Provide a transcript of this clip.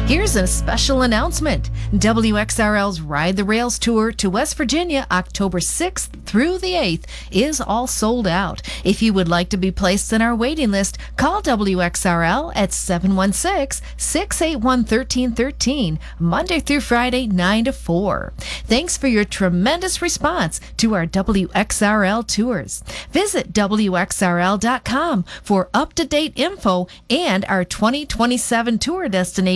Here's a special announcement. WXRL's Ride the Rails tour to West Virginia, October 6th through the 8th, is all sold out. If you would like to be placed in our waiting list, call WXRL at 716-681-1313, Monday through Friday, 9 to 4. Thanks for your tremendous response to our WXRL tours. Visit WXRL.com for up-to-date info and our 2027 tour destination